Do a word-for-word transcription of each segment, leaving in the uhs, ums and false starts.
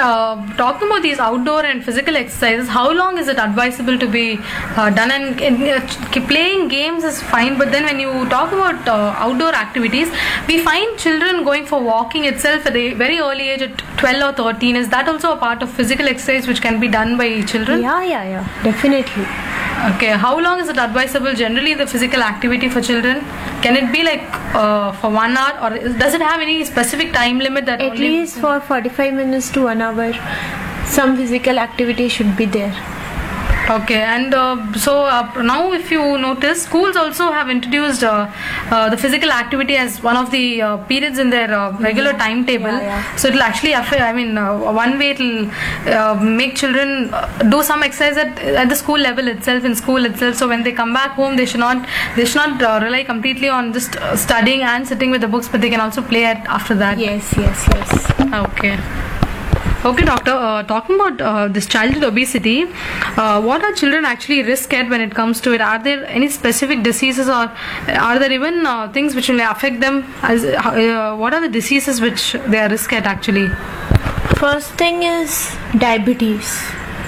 uh, talking about these outdoor and physical exercises, how long is it advisable to be uh, done? And, and uh, playing games is fine, but then when you talk about uh, outdoor activities, we find children going for walking itself at a very early age at twelve or thirteen. Is that also a part of physical exercise which can be done by children? Yeah, yeah, yeah, definitely. Okay, how long is it advisable generally, the physical activity for children? Can it be like uh, for one hour, or does it have any specific time limit? That At only least for forty-five minutes to one hour, some physical activity should be there. Okay, and uh, so uh, now if you notice, schools also have introduced uh, uh, the physical activity as one of the uh, periods in their uh, regular yeah. timetable. Yeah, yeah. So it will actually affect, I mean, uh, one way it will uh, make children uh, do some exercise at, at the school level itself, in school itself. So when they come back home, they should not they should not uh, rely completely on just uh, studying and sitting with the books, but they can also play at after that. Yes, yes, yes. Okay. Okay, doctor, uh, talking about uh, this childhood obesity, uh, what are children actually risk at when it comes to it? Are there any specific diseases, or are there even uh, things which will affect them? As, uh, what are the diseases which they are risk at actually? First thing is diabetes.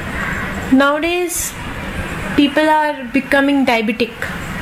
Nowadays, people are becoming diabetic.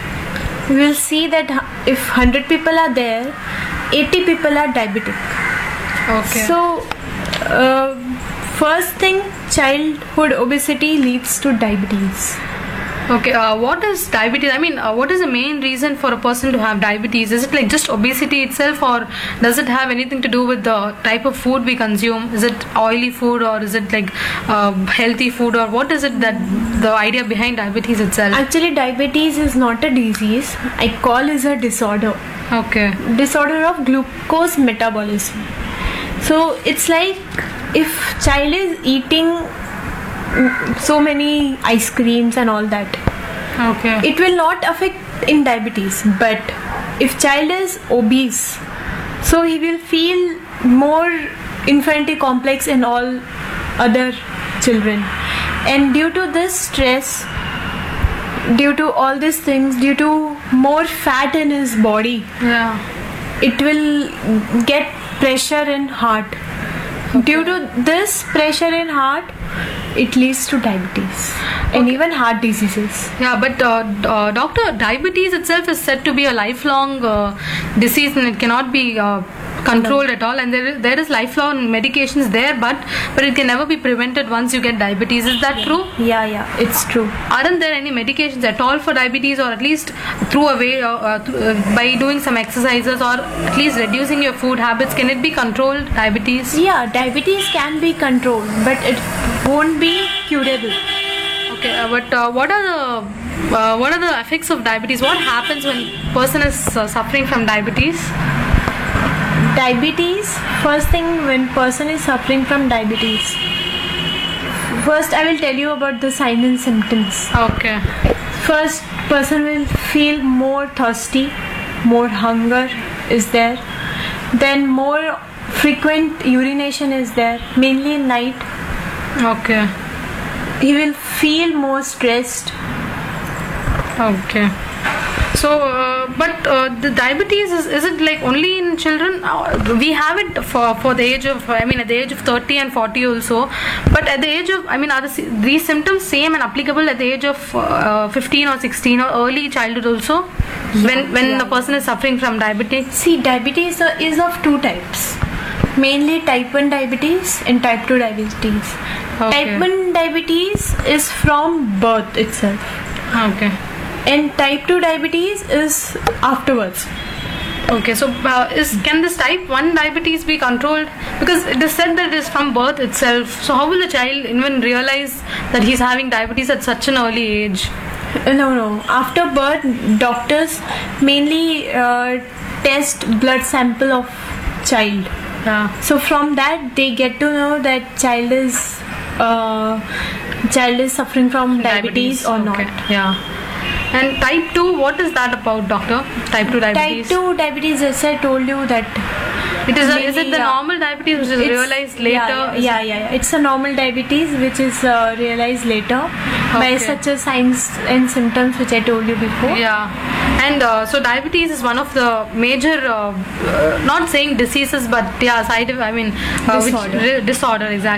We will see that if one hundred people are there, eighty people are diabetic. Okay. So, uh, first thing, childhood obesity leads to diabetes. Okay, uh, what is diabetes? I mean, uh, what is the main reason for a person to have diabetes? Is it like just obesity itself, or does it have anything to do with the type of food we consume? Is it oily food, or is it like uh, healthy food, or what is it that the idea behind diabetes itself? Actually, diabetes is not a disease. I call it a disorder. Okay. Disorder of glucose metabolism. So it's like if child is eating so many ice creams and all that, Okay. it will not affect in diabetes. But if child is obese, so he will feel more infantile complex in all other children, and due to this stress, due to all these things, due to more fat in his body, Yeah. it will get pressure in heart. Due to this pressure in heart, it leads to diabetes and even heart diseases. Yeah, but uh, uh, doctor, diabetes itself is said to be a lifelong uh, disease, and it cannot be uh, controlled at all. And there is, there is lifelong medications there, but but it can never be prevented once you get diabetes. Is that true? Yeah, yeah, it's true. Aren't there any medications at all for diabetes, or at least through a way uh, uh, th- uh, by doing some exercises, or at least reducing your food habits? Can it be controlled, diabetes? Yeah, diabetes can be controlled, but it won't be curable. Okay, uh, but uh, what are the uh, what are the effects of diabetes? What happens when person is uh, suffering from diabetes? Diabetes, first thing when person is suffering from diabetes, first I will tell you about the signs and symptoms. Okay. First, person will feel more thirsty, more hunger is there, then more frequent urination is there, mainly in night. Okay. He will feel more stressed. Okay. So, uh, but uh, the diabetes is, is it like only in children? Uh, we have it for for the age of, I mean, at the age of thirty and forty also. But at the age of, I mean, are the, these symptoms same and applicable at the age of uh, fifteen or sixteen or early childhood also? When when yeah. the person is suffering from diabetes? See, diabetes is of two types. Mainly type one diabetes and type two diabetes. Okay. Type one diabetes is from birth itself. Okay. And type two diabetes is afterwards. Okay, so uh, is can this type one diabetes be controlled? Because it is said that it is from birth itself. So how will the child even realize that he's having diabetes at such an early age? No, no. After birth, doctors mainly uh, test blood sample of child. Yeah. So from that, they get to know that child is uh, child is suffering from diabetes, or okay. not. Yeah. And type two, what is that about, doctor? Type two diabetes? Type two diabetes, as I told you, that It is, a, is mainly, it the yeah. normal diabetes which is It's- realized later? Yeah, Is yeah, it- yeah, yeah. It's a normal diabetes which is uh, realized later by Okay. such a signs and symptoms which I told you before. Yeah. And uh, so diabetes is one of the major, uh, uh, not saying diseases, but yeah, side of, I mean, uh, Disorder. Which, re- disorder, exactly.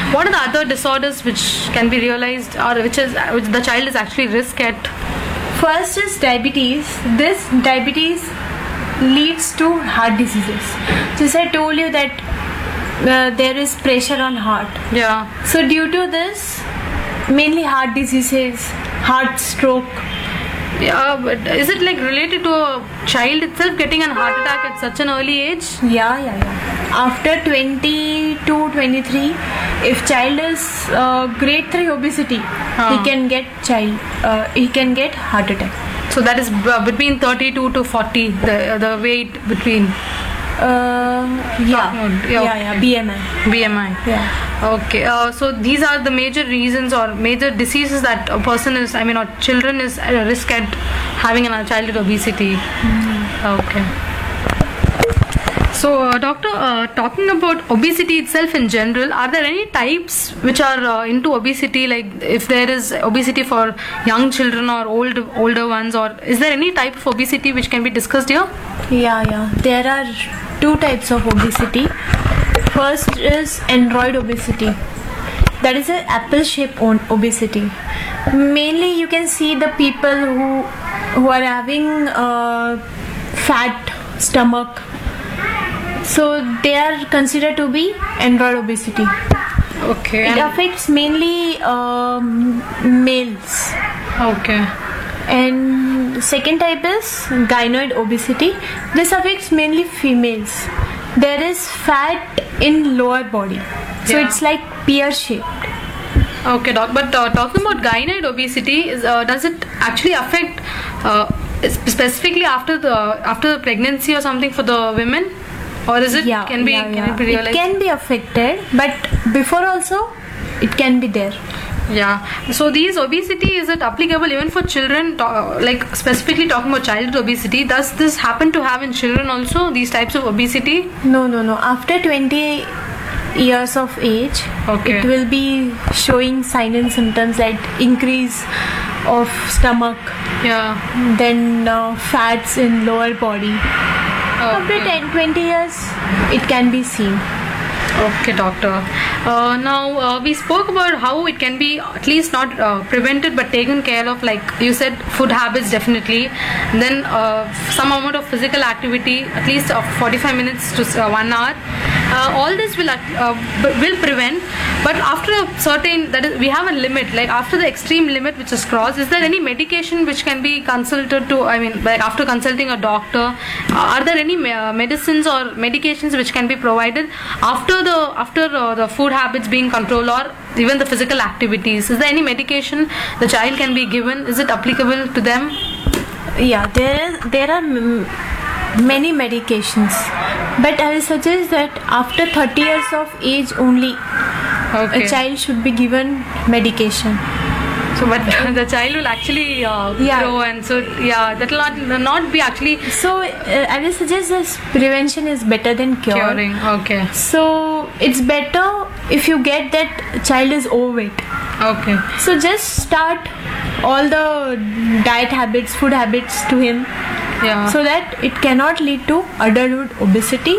What are the other disorders which can be realized, or which is which the child is actually risk at? First is diabetes. This diabetes leads to heart diseases. Just I told you that uh, there is pressure on heart. Yeah. So due to this, mainly heart diseases, heart stroke. Yeah, but is it like related to a child itself getting a heart attack at such an early age? Yeah, yeah, yeah. After twenty-two, twenty-three, if child is uh, grade three obesity, Huh. he can get child. Uh, he can get heart attack. So that is b- between thirty-two to forty, the the weight between Uh, yeah, yeah, yeah, okay. yeah. B M I. B M I. Yeah. Okay, uh, so these are the major reasons or major diseases that a person is, I mean, or children is at a risk at having a childhood obesity. Mm. Okay. So, uh, doctor, uh, talking about obesity itself in general, are there any types which are uh, into obesity? Like, if there is obesity for young children or old older ones, or is there any type of obesity which can be discussed here? Yeah, yeah. There are two types of obesity. First is android obesity. That is an apple-shaped obesity. Mainly, you can see the people who who are having uh, fat stomach. So they are considered to be android obesity. Okay. It and- affects mainly um, males. Okay. And second type is gynoid obesity. This affects mainly females. There is fat in lower body, so Yeah. it's like pear shaped. Okay, doc. But uh, talking about gynoid obesity, is uh, does it actually affect uh, specifically after the after the pregnancy or something for the women, or is it Yeah, can be yeah, can yeah. it be realized? It can be affected, but before also it can be there. Yeah. So these obesity, is it applicable even for children? To- like specifically talking about childhood obesity, does this happen to have in children also? These types of obesity? No, no, no. After twenty years of age, Okay. it will be showing signs and symptoms like increase of stomach, Yeah. then uh, fats in lower body. After Okay. ten, twenty years, it can be seen. Okay, doctor. Uh, now uh, we spoke about how it can be at least not uh, prevented but taken care of. Like you said, food habits definitely. Then uh, some amount of physical activity, at least of forty-five minutes to uh, one hour. Uh, all this will act- uh, b- will prevent. But after a certain, that is, we have a limit. Like after the extreme limit which is crossed, is there any medication which can be consulted to? I mean, like after consulting a doctor, uh, are there any me- uh, medicines or medications which can be provided after the after uh, the food habits being controlled, or even the physical activities? Is there any medication the child can be given? Is it applicable to them? Yeah, there is there are m- many medications, but I will suggest that after thirty years of age only, Okay. a child should be given medication. So, but the child will actually uh, Yeah. grow, and so yeah, that will not not be actually So uh, I will suggest this prevention is better than cure. curing. Okay. So it's better if you get that child is overweight. Okay. So just start all the diet habits, food habits to him, Yeah. so that it cannot lead to adulthood obesity,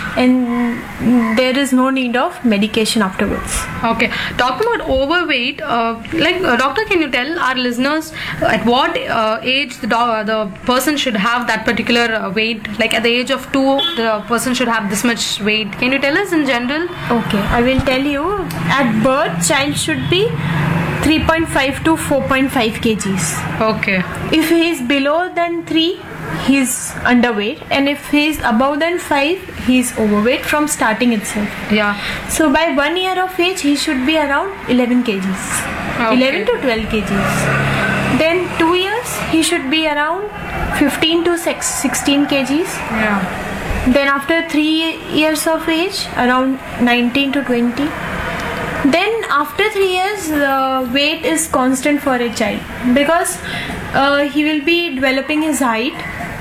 and there is no need of medication afterwards. Okay. Talking about overweight, uh, like uh, doctor, can you tell our listeners uh, at what uh, age the do- uh, the person should have that particular uh, weight? Like at the age of two, the person should have this much weight. Can you tell us in general? Okay, I will tell you. At birth, child should be three point five to four point five kgs. Okay. If he is below than three, he is underweight, and if he is above than five, he is overweight from starting itself. Yeah. So by one year of age, he should be around eleven kgs, Okay. eleven to twelve kgs. Then two years, he should be around fifteen to sixteen kgs. Yeah. Then after three years of age, around nineteen to twenty. Then after three years, the weight is constant for a child, because uh, he will be developing his height.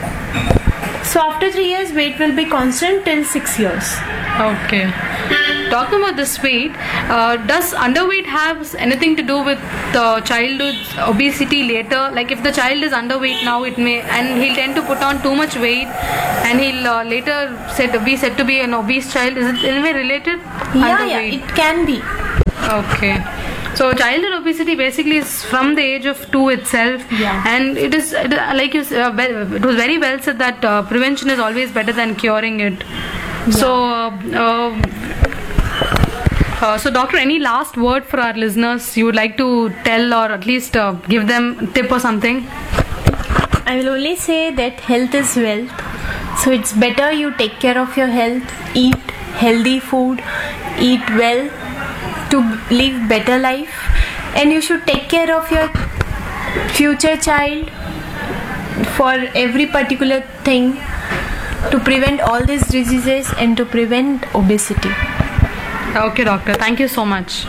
So after three years, weight will be constant till six years. Okay. Talking about this weight, uh, does underweight have anything to do with the childhood obesity later? Like if the child is underweight now, it may, and he'll tend to put on too much weight, and he'll uh, later said be said to be an obese child. Is it in any way related? Yeah, yeah, Underweight. it can be. Okay. So childhood obesity basically is from the age of two itself, Yeah. and it is it, like you s- uh, well, it was very well said that uh, prevention is always better than curing it. So, uh, uh, so doctor, any last word for our listeners you would like to tell, or at least uh, give them a tip or something? I will only say that health is wealth. So it's better you take care of your health, eat healthy food, eat well to live better life, and you should take care of your future child for every particular thing to prevent all these diseases and to prevent obesity. Okay, doctor. Thank you so much.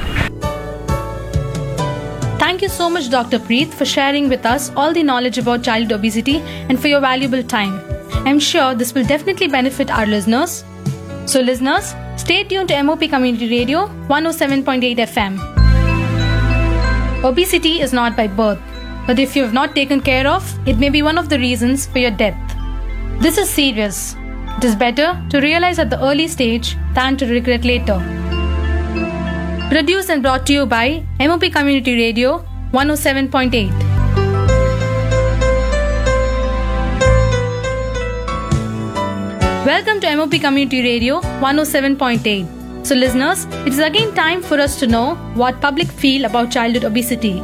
Thank you so much, Doctor Preet, for sharing with us all the knowledge about childhood obesity and for your valuable time. I'm sure this will definitely benefit our listeners. So, listeners, stay tuned to M O P Community Radio one oh seven point eight F M. Obesity is not by birth, but if you have not taken care of, it may be one of the reasons for your death. This is serious. It is better to realize at the early stage than to regret later. Produced and brought to you by M O P Community Radio one oh seven point eight. Welcome to M O P Community Radio one oh seven point eight. So listeners, it is again time for us to know what public feel about childhood obesity.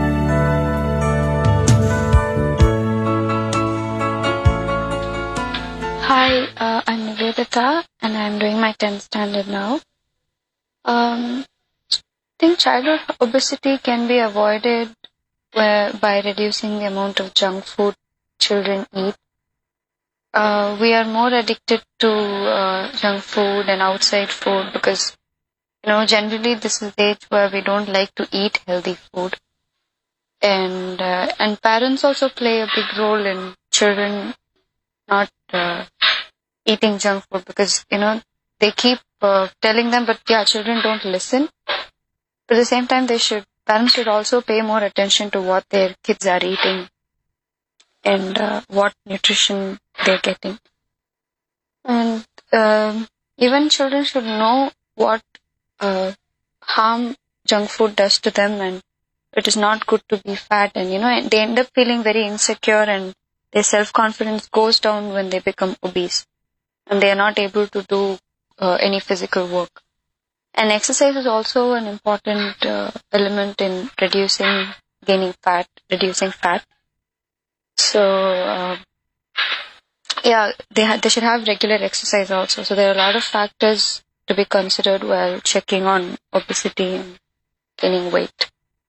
Hi, uh, I'm Nivedita and I'm doing my tenth standard now. Um, I think childhood obesity can be avoided where, by reducing the amount of junk food children eat. Uh, we are more addicted to uh, junk food and outside food because, you know, generally this is the age where we don't like to eat healthy food. And uh, and parents also play a big role in children not uh, eating junk food because, you know, they keep uh, telling them, but yeah, children don't listen. But at the same time, they should parents should also pay more attention to what their kids are eating and uh, what nutrition they're getting. And um even children should know what uh, harm junk food does to them, and it is not good to be fat. And you know, they end up feeling very insecure, and their self-confidence goes down when they become obese, and they are not able to do uh, any physical work. And exercise is also an important uh, element in reducing, gaining fat, reducing fat. So, uh, yeah, they ha- they should have regular exercise also. So there are a lot of factors to be considered while checking on obesity and gaining weight.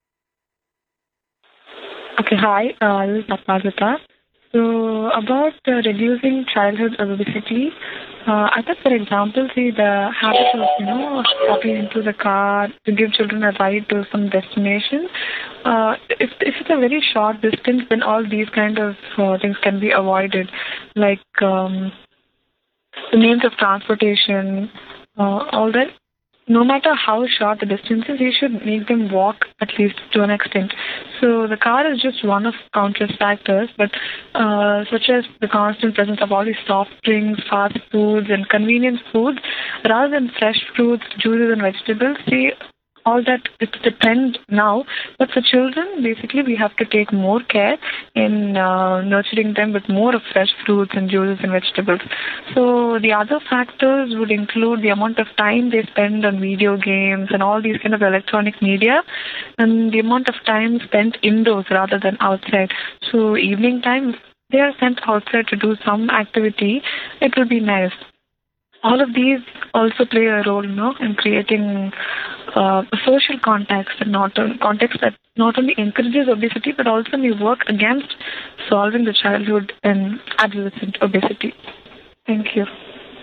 Okay, hi, uh, this is Apazita. So about uh, reducing childhood obesity, uh, I thought, for example, see the habit of, you know, hopping into the car to give children a ride to some destination. Uh, if, if it's a very short distance, then all these kind of uh, things can be avoided, like um, the means of transportation, uh, all that. No matter how short the distance is, you should make them walk at least to an extent. So the car is just one of countless factors, but uh, such as the constant presence of all these soft drinks, fast foods, and convenience foods, rather than fresh fruits, juices, and vegetables. See, all that it's the trend now, but for children, basically, we have to take more care in uh, nurturing them with more of fresh fruits and juices and vegetables. So the other factors would include the amount of time they spend on video games and all these kind of electronic media, and the amount of time spent indoors rather than outside. So evening time, they are sent outside to do some activity. It will be nice. All of these also play a role, you know, in creating uh, a social context and not a context that not only encourages obesity but also may work against solving the childhood and adolescent obesity. Thank you.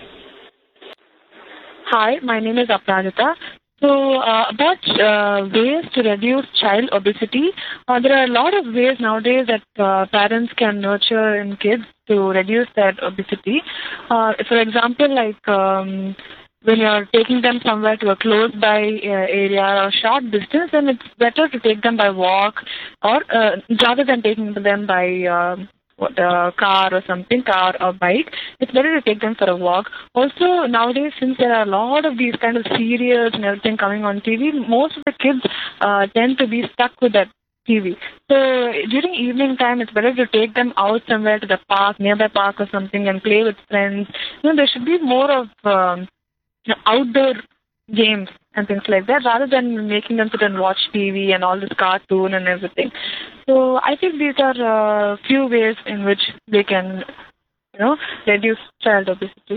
Hi, my name is Aparajita. So, uh, about uh, ways to reduce child obesity, uh, there are a lot of ways nowadays that uh, parents can nurture in kids to reduce that obesity. Uh, for example, like um, when you're taking them somewhere to a close-by uh, area or short distance, then it's better to take them by walk or uh, rather than taking them by uh, uh, car or something, car or bike, it's better to take them for a walk. Also, nowadays, since there are a lot of these kind of serials and everything coming on T V, most of the kids uh, tend to be stuck with that T V. So during evening time, it's better to take them out somewhere to the park, nearby park or something, and play with friends. You know, there should be more of um, you know, outdoor games and things like that, rather than making them sit and watch T V and all this cartoon and everything. So I think these are uh, few ways in which they can, you know, reduce child obesity.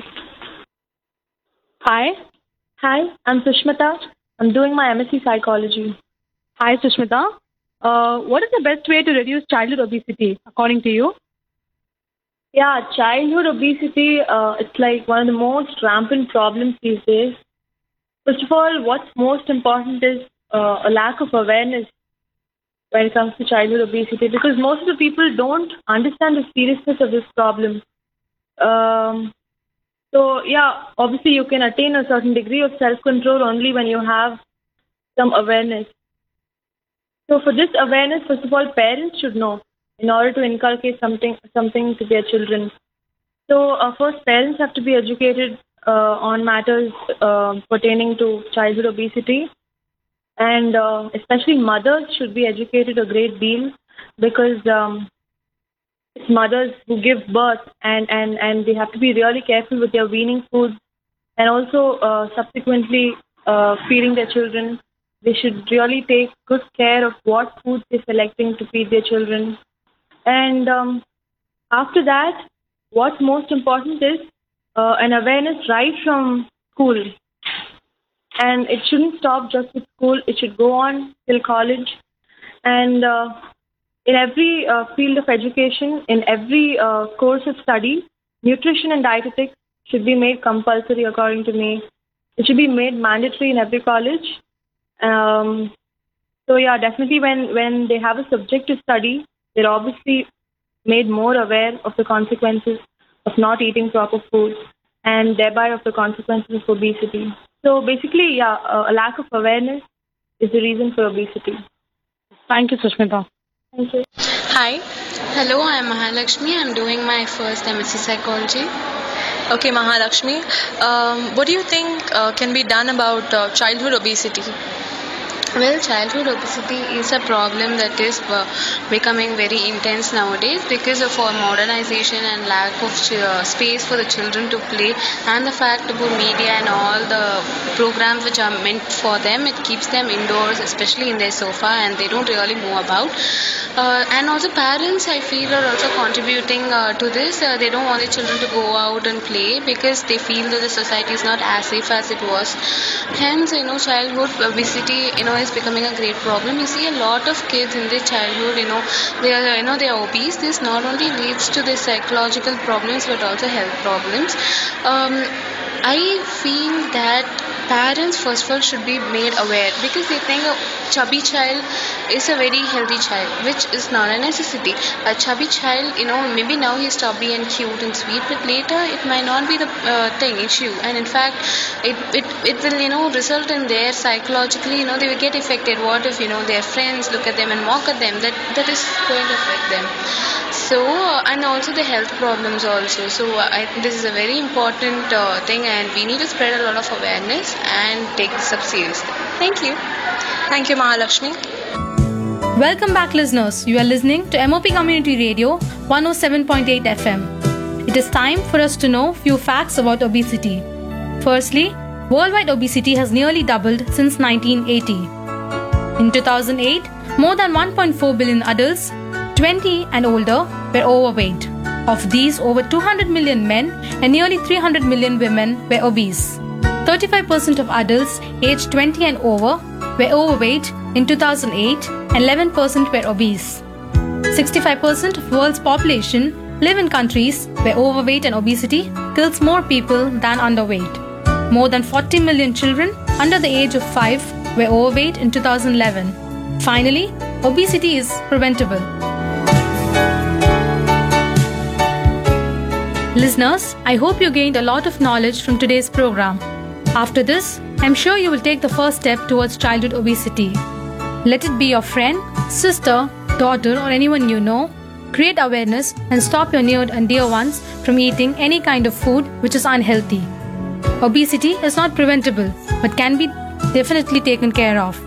Hi. Hi, I'm Sushmita. I'm doing my M S c Psychology. Hi, Sushmita. Uh, what is the best way to reduce childhood obesity, according to you? Yeah, childhood obesity, uh, it's like one of the most rampant problems these days. First of all, what's most important is uh, a lack of awareness when it comes to childhood obesity, because most of the people don't understand the seriousness of this problem. Um, so, yeah, obviously you can attain a certain degree of self-control only when you have some awareness. So for this awareness, first of all, parents should know in order to inculcate something something to their children. So uh, first, parents have to be educated uh, on matters uh, pertaining to childhood obesity. And uh, especially mothers should be educated a great deal, because um, it's mothers who give birth, and, and, and they have to be really careful with their weaning foods, and also uh, subsequently uh, feeding their children. They should really take good care of what foods they're selecting to feed their children. And um, after that, what's most important is uh, an awareness right from school. And it shouldn't stop just with school. It should go on till college. And uh, in every uh, field of education, in every uh, course of study, nutrition and dietetics should be made compulsory, according to me. It should be made mandatory in every college. Um, so yeah, definitely when, when they have a subject to study, they're obviously made more aware of the consequences of not eating proper food, and thereby of the consequences of obesity. So basically, yeah, a lack of awareness is the reason for obesity. Thank you, Sushmita. Thank you. Hi. Hello, I'm Mahalakshmi. I'm doing my first M S c Psychology. Okay, Mahalakshmi, um, what do you think uh, can be done about uh, childhood obesity? Well, childhood obesity is a problem that is uh, becoming very intense nowadays because of our modernization and lack of ch- uh, space for the children to play, and the fact about media and all the programs which are meant for them. It keeps them indoors, especially in their sofa, and they don't really move about. Uh, and also parents, I feel, are also contributing uh, to this. Uh, they don't want their children to go out and play because they feel that the society is not as safe as it was. Hence, you know, childhood obesity, you know, is becoming a great problem. You see a lot of kids in their childhood, you know, they are, you know, they are obese. This not only leads to their psychological problems but also health problems. Um, I feel that parents first of all should be made aware, because they think a chubby child is a very healthy child, which is not a necessity. A chubby child, you know, maybe now he's chubby and cute and sweet, but later it might not be the uh, thing issue, and in fact it, it it will, you know, result in their psychologically, you know, they will get affected. What if, you know, their friends look at them and mock at them? That that is going to affect them. So uh, and also the health problems also. So uh, I, this is a very important uh, thing, and we need to spread a lot of awareness and take this up seriously. Thank you. Thank you, Mahalakshmi. Welcome back, listeners. You are listening to M O P Community Radio one oh seven point eight F M. It is time for us to know few facts about obesity. Firstly, worldwide obesity has nearly doubled since nineteen eighty. In two thousand eight, more than one point four billion adults twenty and older were overweight. Of these, over two hundred million men and nearly three hundred million women were obese. thirty-five percent of adults aged twenty and over were overweight in two thousand eight and eleven percent were obese. sixty-five percent of the world's population live in countries where overweight and obesity kills more people than underweight. More than forty million children under the age of five were overweight in two thousand eleven. Finally, obesity is preventable. Listeners, I hope you gained a lot of knowledge from today's program. After this, I'm sure you will take the first step towards childhood obesity. Let it be your friend, sister, daughter, or anyone you know. create awareness and stop your near and dear ones from eating any kind of food which is unhealthy. Obesity is not preventable but can be definitely taken care of.